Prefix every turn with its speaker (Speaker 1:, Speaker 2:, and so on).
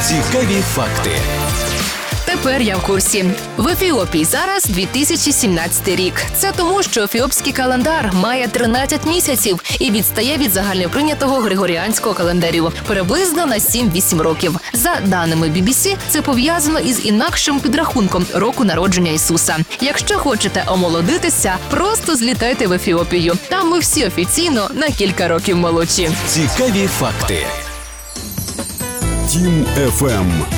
Speaker 1: Цікаві факти.
Speaker 2: Тепер я в курсі. В Ефіопії зараз 2017 рік. Це тому, що ефіопський календар має 13 місяців і відстає від загальноприйнятого григоріанського календарю приблизно на 7-8 років. За даними BBC, це пов'язано із інакшим підрахунком року народження Ісуса. Якщо хочете омолодитися, просто злітайте в Ефіопію. Там ми всі офіційно на кілька років молодші.
Speaker 1: Цікаві факти.
Speaker 3: Тім FM.